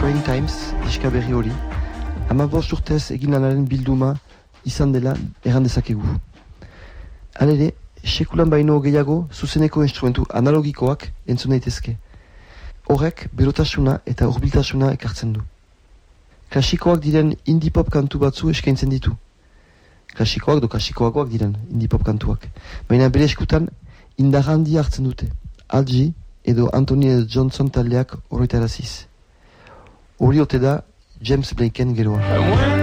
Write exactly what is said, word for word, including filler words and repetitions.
Praying Times diska berri hori, hamabost urtez egin lanaren bilduma izan dela erran dezakegu. Halere, sekulan baino gehiago zuzeneko instrumentu analogikoak entzun daitezke. Horrek berotasuna eta hurbiltasuna ekartzen du. Klasikoak diren indie pop kantu batzu eskaintzen ditu. Klasikoak do klasikoagoak diren indie pop kantuak. Baina bere eskutan indar handia hartzen dute. Algi edo Anthony Johnson taldeak horretaraziz. Hori ote da James Blakeen geroa.